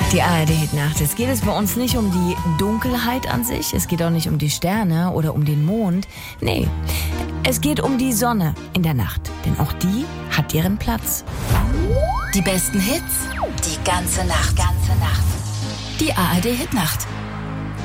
Die ARD-Hitnacht. Es geht bei uns nicht um die Dunkelheit an sich, es geht auch nicht um die Sterne oder um den Mond. Nee, es geht um die Sonne in der Nacht, denn auch die hat ihren Platz. Die besten Hits, die ganze Nacht. Die ARD-Hitnacht.